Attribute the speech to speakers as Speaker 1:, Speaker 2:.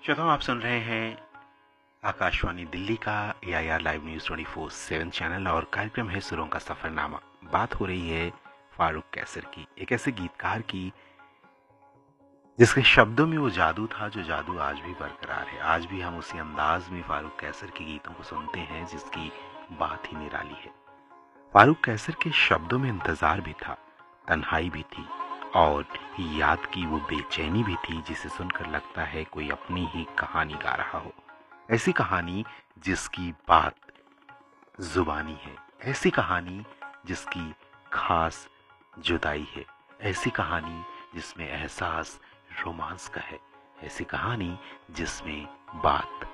Speaker 1: श्रोताओं, आप सुन रहे हैं आकाशवाणी दिल्ली का AIR लाइव न्यूज 24/7 चैनल और कार्यक्रम है सुरों का सफरनामा। बात हो रही है फारूक कैसर की, एक ऐसे गीतकार की जिसके शब्दों में वो जादू था जो जादू आज भी बरकरार है। आज भी हम उसी अंदाज में फारूक कैसर के गीतों को सुनते हैं जिसकी बात ही निराली है। फारूक कैसर के शब्दों में इंतजार भी था, तन्हाई भी थी और याद की वो बेचैनी भी थी जिसे सुनकर लगता है कोई अपनी ही कहानी गा रहा हो। ऐसी कहानी जिसकी बात जुबानी है, ऐसी कहानी जिसकी खास जुदाई है, ऐसी कहानी जिसमें एहसास रोमांस का है, ऐसी कहानी जिसमें बात